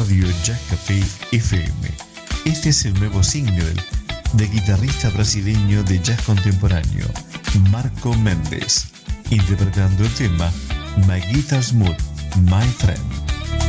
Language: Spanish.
Radio Jazz Café FM. Este es el nuevo single del guitarrista brasileño de jazz contemporáneo, Marco Mendes, interpretando el tema My Guitar's Mood, My Friend.